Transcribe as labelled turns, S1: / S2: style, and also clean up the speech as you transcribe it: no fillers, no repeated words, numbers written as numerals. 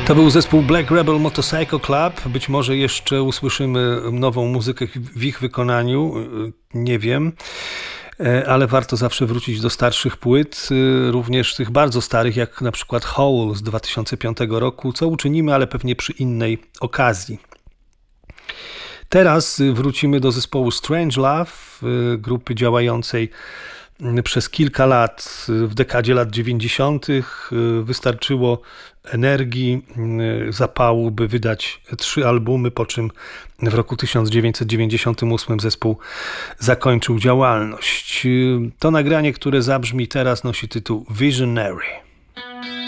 S1: To był zespół Black Rebel Motorcycle Club. Być może jeszcze usłyszymy nową muzykę w ich wykonaniu. Nie wiem. Ale warto zawsze wrócić do starszych płyt, również tych bardzo starych, jak na przykład Hole z 2005 roku, co uczynimy, ale pewnie przy innej okazji. Teraz wrócimy do zespołu Strange Love, grupy działającej przez kilka lat, w dekadzie lat 90. Wystarczyło energii, zapału, by wydać 3 albumy, po czym w roku 1998 zespół zakończył działalność. To nagranie, które zabrzmi teraz, nosi tytuł Visionary.